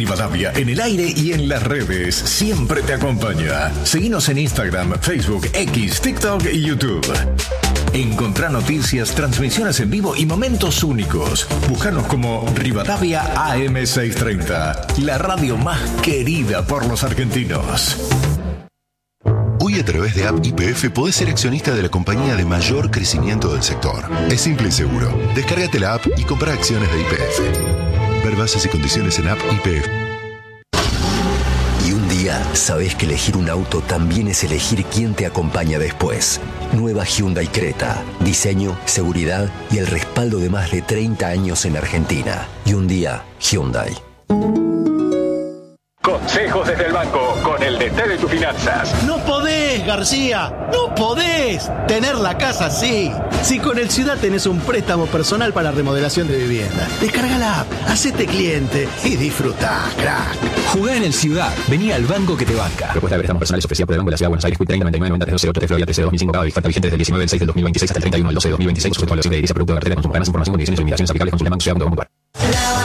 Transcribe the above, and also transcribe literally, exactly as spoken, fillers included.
Rivadavia, en el aire y en las redes, siempre te acompaña. Seguinos en Instagram, Facebook, X, TikTok y YouTube. Encontrá noticias, transmisiones en vivo y momentos únicos. Búscanos como Rivadavia A M seiscientos treinta, la radio más querida por los argentinos. Hoy a través de App Y P F podés ser accionista de la compañía de mayor crecimiento del sector. Es simple y seguro. Descárgate la app y comprá acciones de Y P F. Ver bases y condiciones en App Y P F. Y un día sabés que elegir un auto también es elegir quién te acompaña después. Nueva Hyundai Creta. Diseño, seguridad y el respaldo de más de treinta años en Argentina. Y un día, Hyundai. Consejos desde el banco con el D T de tus finanzas. No podés, García, no podés tener la casa así. Si con el Ciudad tenés un préstamo personal para remodelación de vivienda, descarga la app, hacete cliente y disfrutá, crack. Jugá en el Ciudad, vení al banco que te banca. Propuesta de préstamos personales ofrecida por el Banco de la Ciudad de Buenos Aires, treinta noventa y nueve noventa tres doce ocho tres Florida trece dos mil cinco, cada oferta vigente desde el diecinueve del seis del dos mil veintiséis hasta el treinta y uno del doce del dos mil veintiséis, sujeto a la de edilicia, producto de cartera, consumo, ganas, información, condiciones y limitaciones aplicables. Consulte banco ciudad punto com punto ar.